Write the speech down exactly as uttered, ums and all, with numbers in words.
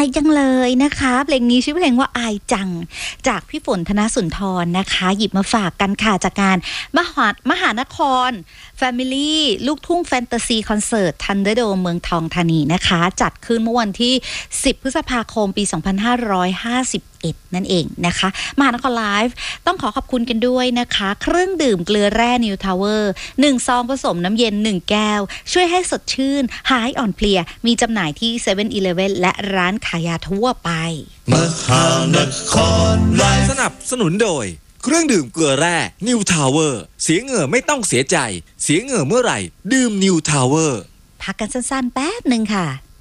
ายจังเลยนะคะเพลงนี้ชื่อเพลงว่าอายจังจากพี่ฝนธนสุนทรนะคะหยิบมาฝากกันค่ะจากการมหามหานคร Family ลูกทุ่งแฟนตาซีคอนเสิร์ต Thunderdome เมืองทองธานีนะคะจัดขึ้นเมื่อวันที่สิบพฤษภาคมปีสองพันห้าร้อยห้าสิบเอ็ดนั่นเองนะคะมหานครไลฟ์ต้องขอขอบคุณกันด้วยนะคะเครื่องดื่มเกลือแร่นิวทาวเวอร์หนึ่งซองผสมน้ำเย็นหนึ่งแก้วช่วยให้สดชื่นหายอ่อนเพลียมีจำหน่ายที่ เซเว่น อีเลฟเว่น และร้านขายยาทั่วไปมหานครไลฟ์สนับสนุนโดยเครื่องดื่มเกลือแร่นิวทาวเวอร์เสียเหงื่อไม่ต้องเสียใจเสียเหงื่อเมื่อไหร่ดื่มนิวทาวเวอร์พักกันสั้นๆแป๊บหนึ่งค่ะ